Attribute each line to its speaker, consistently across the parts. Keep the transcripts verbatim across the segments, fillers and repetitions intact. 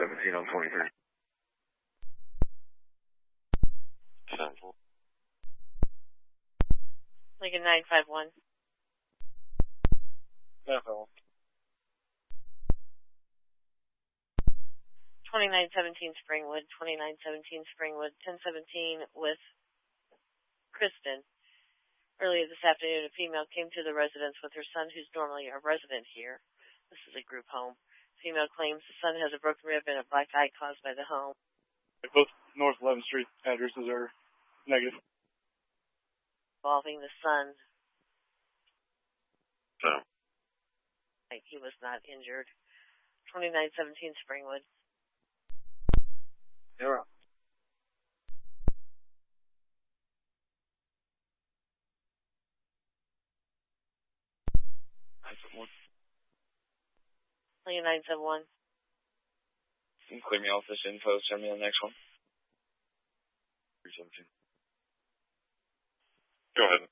Speaker 1: seventeen on twenty-three.
Speaker 2: Lincoln nine five one.
Speaker 3: nine five one.
Speaker 2: twenty-nine seventeen Springwood, twenty-nine seventeen Springwood, ten seventeen with Kristen. Earlier this afternoon, a female came to the residence with her son, who's normally a resident here. This is a group home. Female claims the son has a broken rib and a black eye caused by the home.
Speaker 3: Both North eleventh Street addresses are negative.
Speaker 2: Involving the son.
Speaker 1: So.
Speaker 2: Like he was not injured. twenty-nine seventeen Springwood.
Speaker 3: You're up.
Speaker 2: Lincoln nine seven one.
Speaker 4: You can clear me off this info, send me the next one.
Speaker 1: three seventeen. Go ahead.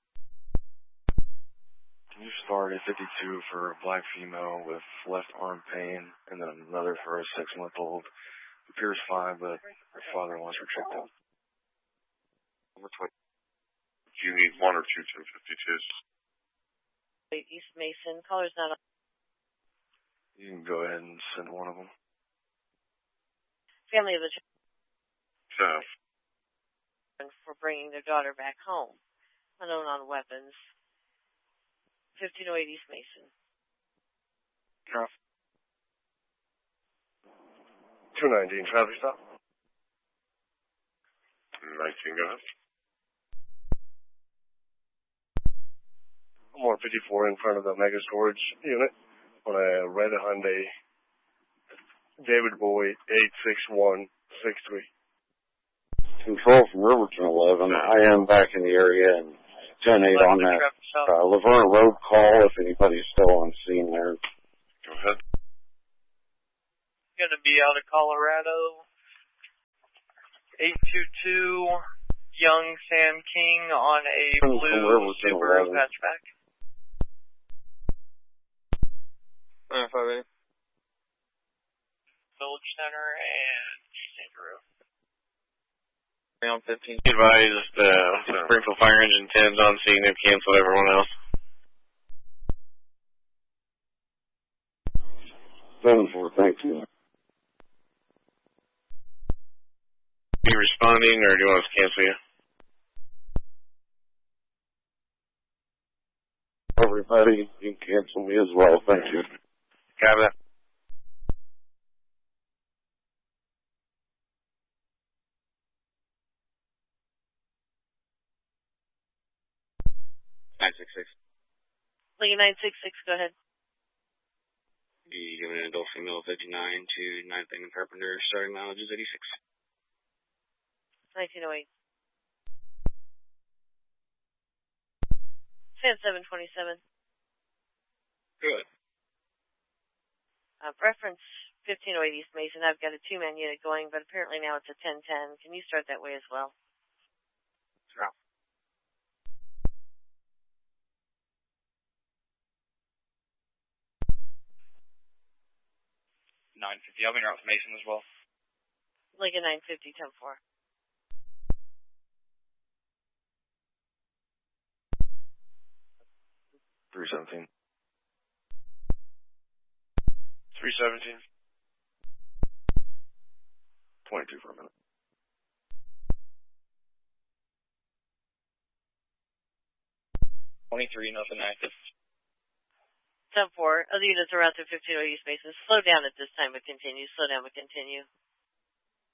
Speaker 1: Can you start a fifty-two for a black female with left arm pain, and then another for a six-month-old? Appears fine, but her father wants her checked out.
Speaker 5: Number twenty. Do you need one or two ten fifty-twos?
Speaker 2: East Mason. Caller's not on.
Speaker 1: You can go ahead and send one of them.
Speaker 2: Family of the
Speaker 5: Staff.
Speaker 2: for bringing their daughter back home. Unknown on weapons. fifteen oh eight East Mason.
Speaker 3: Traffic.
Speaker 1: two nineteen, traffic stop.
Speaker 5: nineteen, go ahead.
Speaker 1: I'm on fifty-four in front of the mega storage unit on a red Hyundai David Boy eight six one six three.
Speaker 6: Control from Riverton eleven. I am back in the area, and ten eight on that uh, Laverne Road call if anybody's still on scene there.
Speaker 5: Go ahead.
Speaker 7: Going to be out of Colorado. eight two two Young Sam King on a blue Subaru hatchback.
Speaker 3: nine five eight.
Speaker 7: Village Center and Saint Drew.
Speaker 4: On fifteen. Advised, uh, Springfield Fire Engine ten's on scene. They've canceled everyone else.
Speaker 6: seven four, thank you.
Speaker 4: Be responding, or do you want us to cancel you?
Speaker 6: Everybody, you can cancel me as well, thank you.
Speaker 4: Copy that. nine six six.
Speaker 2: Lincoln nine six six, go ahead.
Speaker 4: Be giving an adult female fifty-nine to ninth Lincoln Carpenter, starting mileage is eighty-six.
Speaker 2: nineteen oh eight. San seven twenty-seven.
Speaker 4: Good.
Speaker 2: Uh, reference fifteen oh eight East Mason. I've got a two-man unit going, but apparently now it's a ten ten. Can you start that way as well?
Speaker 4: Sure.
Speaker 3: nine fifty. I'll be around with Mason as well.
Speaker 2: Lincoln nine fifty, ten four.
Speaker 1: three seventeen.
Speaker 3: three seventeen.
Speaker 1: twenty-two for a minute.
Speaker 3: twenty-three, nothing active.
Speaker 2: ten four. Other units around through fifteen oh eight East Mason. Slow down at this time, but continue. Slow down, but continue.